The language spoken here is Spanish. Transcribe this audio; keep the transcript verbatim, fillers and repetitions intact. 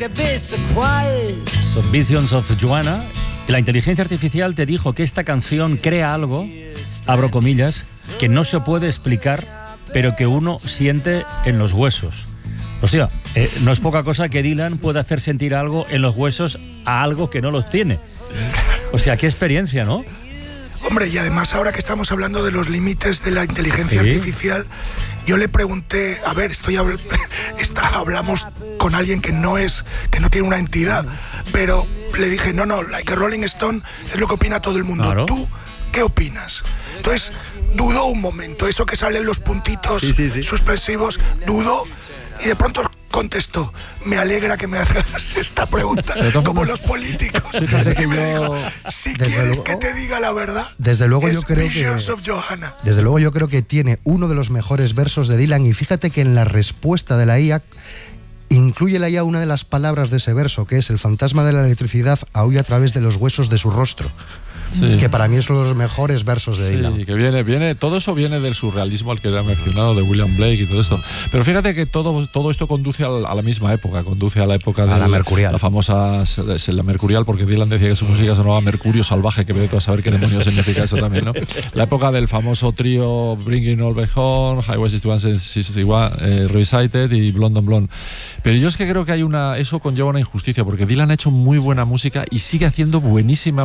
Son Visions of Joanna. La inteligencia artificial te dijo que esta canción crea algo, abro comillas, que no se puede explicar, pero que uno siente en los huesos. Hostia, eh, no es poca cosa que Dylan pueda hacer sentir algo en los huesos a algo que no los tiene. O sea, qué experiencia, ¿no? Hombre, y además ahora que estamos hablando de los límites de la inteligencia ¿Sí? artificial, yo le pregunté, a ver, estoy habl- está, hablamos con alguien que no es, que no tiene una entidad, pero le dije, no, no, Like a Rolling Stone es lo que opina todo el mundo. Claro. ¿Tú qué opinas? Entonces, dudó un momento, eso que salen los puntitos Sí, sí, sí. suspensivos, dudó y de pronto contestó, me alegra que me hagas esta pregunta, como los políticos. Fíjate que Y me yo, dijo, si desde quieres luego- que te diga la verdad, Desde luego es yo creo que Visions of Joanna. Desde luego yo creo que tiene uno de los mejores versos de Dylan, y fíjate que en la respuesta de la I A incluye la I A una de las palabras de ese verso, que es el fantasma de la electricidad aúlla a través de los huesos de su rostro. Sí. Que para mí es uno de los mejores versos de Dylan. Sí, que viene, viene, todo eso viene del surrealismo al que he mencionado, de William Blake y todo esto. Pero fíjate que todo, todo esto conduce al- a la misma época, conduce a la época de A la mercurial. La famosa la mercurial, porque Dylan decía que su música sonaba Mercurio salvaje, que vete a saber qué demonios significa eso también, ¿no? La época del famoso trío Bringing All Back Home, Highway sesenta y uno, sesenta y uno eh, Revisited y Blonde on Blonde. Pero yo es que creo que hay una, eso conlleva una injusticia, porque Dylan ha hecho muy buena música y sigue haciendo buenísima